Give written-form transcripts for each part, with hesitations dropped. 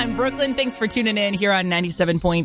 I'm Brooklyn. Thanks for tuning in here on 97.3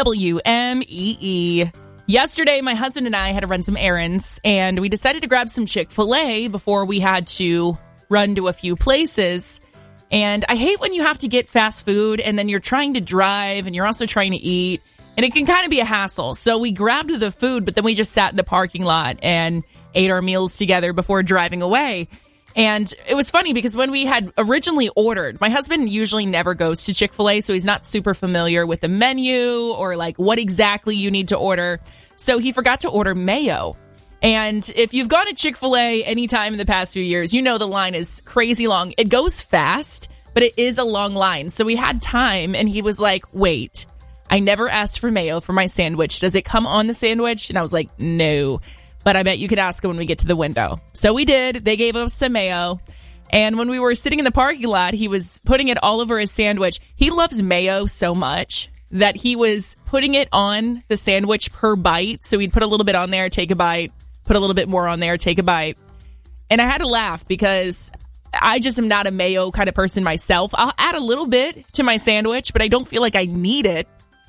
WMEE. Yesterday, my husband and I had to run some errands, and we decided to grab some Chick-fil-A before we had to run to a few places. And I hate when you have to get fast food, and then you're trying to drive, and you're also trying to eat, and it can kind of be a hassle. So we grabbed the food, but then we just sat in the parking lot and ate our meals together before driving away. And it was funny because when we had originally ordered, my husband usually never goes to Chick-fil-A, so he's not super familiar with the menu or like what exactly you need to order. So he forgot to order mayo. And if you've gone to Chick-fil-A anytime in the past few years, you know the line is crazy long. It goes fast, but it is a long line. So we had time, and he was like, wait, I never asked for mayo for my sandwich. Does it come on the sandwich? And I was like, no. But I bet you could ask him when we get to the window. So we did. They gave us some mayo. And when we were sitting in the parking lot, he was putting it all over his sandwich. He loves mayo so much that he was putting it on the sandwich per bite. So he'd put a little bit on there, take a bite, put a little bit more on there, take a bite. And I had to laugh because I just am not a mayo kind of person myself. I'll add a little bit to my sandwich, but I don't feel like I need it.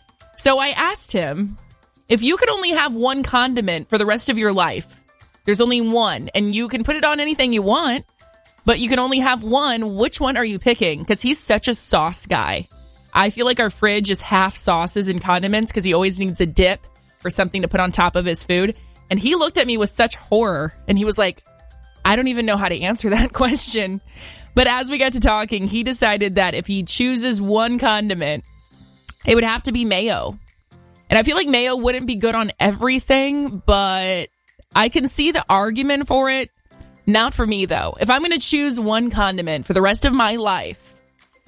So I asked him, if you could only have one condiment for the rest of your life, there's only one, and you can put it on anything you want, but you can only have one, which one are you picking? Because he's such a sauce guy. I feel like our fridge is half sauces and condiments because he always needs a dip or something to put on top of his food. And he looked at me with such horror, and he was like, I don't even know how to answer that question. But as we got to talking, he decided that if he chooses one condiment, it would have to be mayo. And I feel like mayo wouldn't be good on everything, but I can see the argument for it. Not for me, though. If I'm going to choose one condiment for the rest of my life,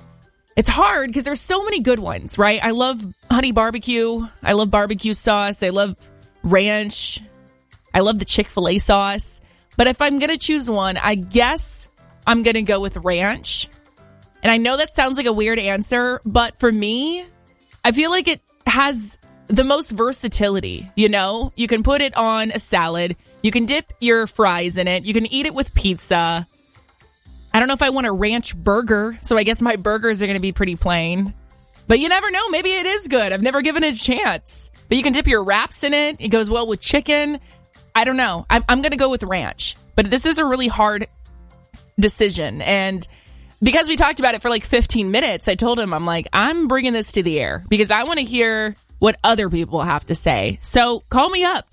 it's hard because there's so many good ones, right? I love honey barbecue. I love barbecue sauce. I love ranch. I love the Chick-fil-A sauce. But if I'm going to choose one, I guess I'm going to go with ranch. And I know that sounds like a weird answer, but for me, I feel like it has the most versatility, you know? You can put it on a salad. You can dip your fries in it. You can eat it with pizza. I don't know if I want a ranch burger, so I guess my burgers are going to be pretty plain. But you never know. Maybe it is good. I've never given it a chance. But you can dip your wraps in it. It goes well with chicken. I don't know. I'm going to go with ranch. But this is a really hard decision. And because we talked about it for like 15 minutes, I told him, I'm like, I'm bringing this to the air because I want to hear what other people have to say. So call me up,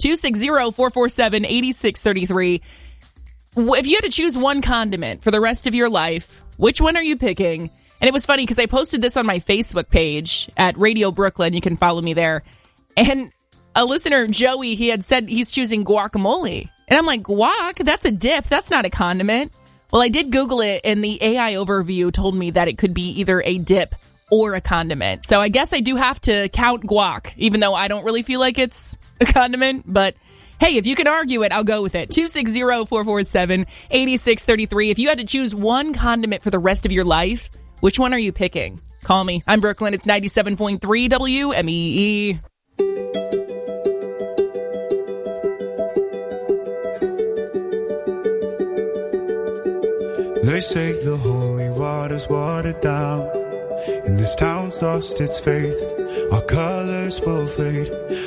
260-447-8633. If you had to choose one condiment for the rest of your life, which one are you picking? And it was funny because I posted this on my Facebook page at Radio Brooklyn. You can follow me there. And a listener, Joey, he had said he's choosing guacamole. And I'm like, guac? That's a dip. That's not a condiment. Well, I did Google it, and the AI overview told me that it could be either a dip or a condiment. So I guess I do have to count guac, even though I don't really feel like it's a condiment. But hey, if you can argue it, I'll go with it. 260-447-8633. If you had to choose one condiment for the rest of your life, which one are you picking? Call me. I'm Brooklyn. It's 97.3 WMEE. They say the holy water's watered down, and this town's lost its faith. Our colors will fade.